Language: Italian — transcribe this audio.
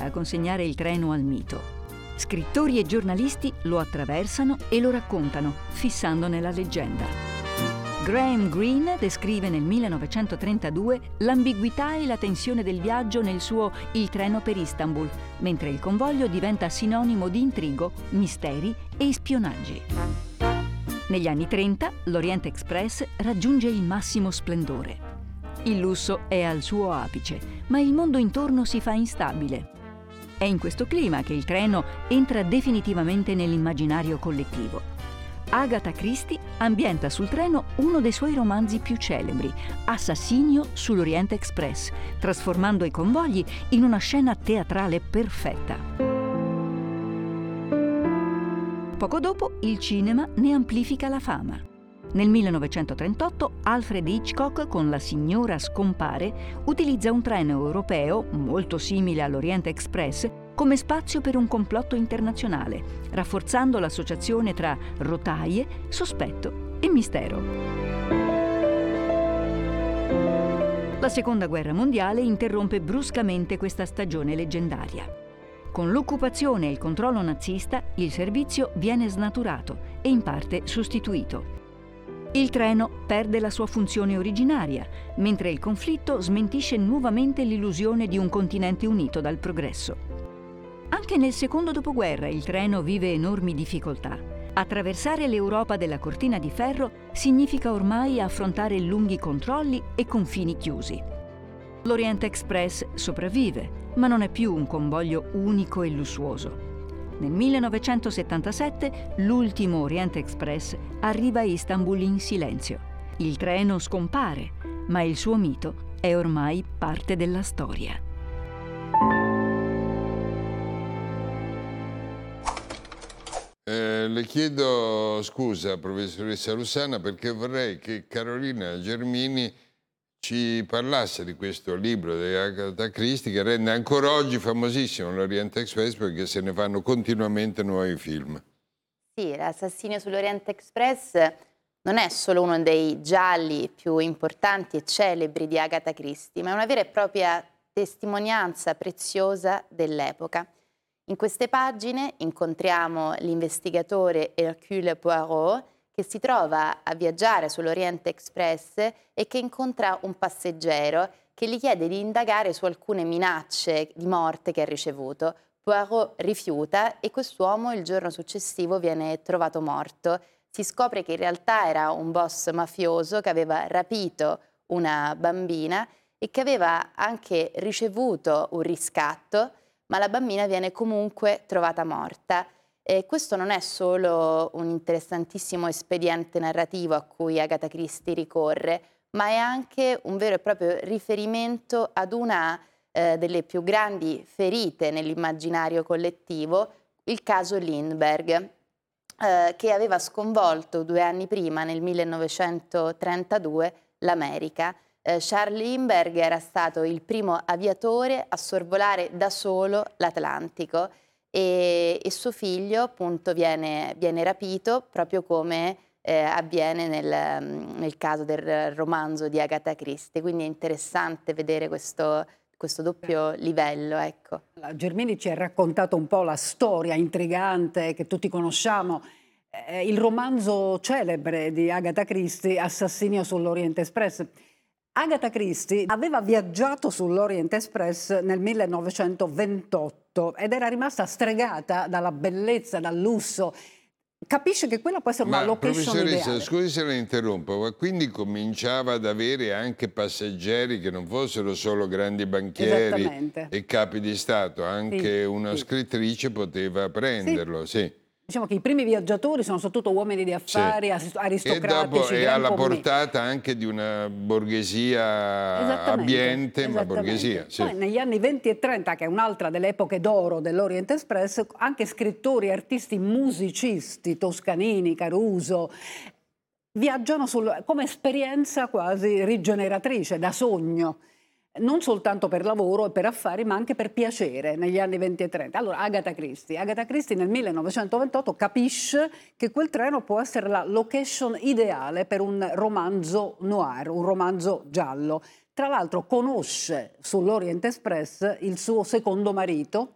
a consegnare il treno al mito. Scrittori e giornalisti lo attraversano e lo raccontano, fissandone la leggenda. Graham Greene descrive nel 1932 l'ambiguità e la tensione del viaggio nel suo Il treno per Istanbul, mentre il convoglio diventa sinonimo di intrigo, misteri e spionaggi. Negli anni 30 l'Orient Express raggiunge il massimo splendore. Il lusso è al suo apice, ma il mondo intorno si fa instabile. È in questo clima che il treno entra definitivamente nell'immaginario collettivo. Agatha Christie ambienta sul treno uno dei suoi romanzi più celebri, Assassinio sull'Orient Express, trasformando i convogli in una scena teatrale perfetta. Poco dopo il cinema ne amplifica la fama. Nel 1938 Alfred Hitchcock con La signora scompare utilizza un treno europeo, molto simile all'Orient Express, come spazio per un complotto internazionale, rafforzando l'associazione tra rotaie, sospetto e mistero. La Seconda Guerra Mondiale interrompe bruscamente questa stagione leggendaria. Con l'occupazione e il controllo nazista, il servizio viene snaturato e in parte sostituito. Il treno perde la sua funzione originaria, mentre il conflitto smentisce nuovamente l'illusione di un continente unito dal progresso. Anche nel secondo dopoguerra il treno vive enormi difficoltà. Attraversare l'Europa della cortina di ferro significa ormai affrontare lunghi controlli e confini chiusi. L'Orient Express sopravvive, ma non è più un convoglio unico e lussuoso. Nel 1977 l'ultimo Orient Express arriva a Istanbul in silenzio. Il treno scompare, ma il suo mito è ormai parte della storia. Le chiedo scusa, professoressa Lussana, perché vorrei che Carolina Germini ci parlasse di questo libro di Agatha Christie che rende ancora oggi famosissimo l'Orient Express perché se ne fanno continuamente nuovi film. Sì, l'Assassinio sull'Orient Express non è solo uno dei gialli più importanti e celebri di Agatha Christie, ma è una vera e propria testimonianza preziosa dell'epoca. In queste pagine incontriamo l'investigatore Hercule Poirot, che si trova a viaggiare sull'Orient Express e che incontra un passeggero che gli chiede di indagare su alcune minacce di morte che ha ricevuto. Poirot rifiuta e quest'uomo il giorno successivo viene trovato morto. Si scopre che in realtà era un boss mafioso che aveva rapito una bambina e che aveva anche ricevuto un riscatto, ma la bambina viene comunque trovata morta. Questo non è solo un interessantissimo espediente narrativo a cui Agatha Christie ricorre, ma è anche un vero e proprio riferimento ad una delle più grandi ferite nell'immaginario collettivo, il caso Lindbergh, che aveva sconvolto 2 anni prima, nel 1932, l'America. Charles Lindbergh era stato il primo aviatore a sorvolare da solo l'Atlantico. E suo figlio appunto viene rapito proprio come avviene nel caso del romanzo di Agatha Christie, quindi è interessante vedere questo doppio livello, ecco. Germini ci ha raccontato un po' la storia intrigante che tutti conosciamo, il romanzo celebre di Agatha Christie, Assassinio sull'Orient Express. Agatha Christie aveva viaggiato sull'Orient Express nel 1928 ed era rimasta stregata dalla bellezza, dal lusso. Capisce che quella può essere una location ideale. Scusi se la interrompo, ma quindi cominciava ad avere anche passeggeri che non fossero solo grandi banchieri e capi di Stato, anche una scrittrice poteva prenderlo, sì. Diciamo che i primi viaggiatori sono soprattutto uomini di affari, aristocratici. E alla portata anche di una borghesia abbiente, ma borghesia. Sì. Poi negli anni 20 e 30, che è un'altra delle epoche d'oro dell'Orient Express, anche scrittori, artisti, musicisti, Toscanini, Caruso, viaggiano come esperienza quasi rigeneratrice, da sogno. Non soltanto per lavoro e per affari, ma anche per piacere negli anni 20 e 30. Allora, Agatha Christie nel 1928 capisce che quel treno può essere la location ideale per un romanzo noir, un romanzo giallo. Tra l'altro conosce sull'Orient Express il suo secondo marito,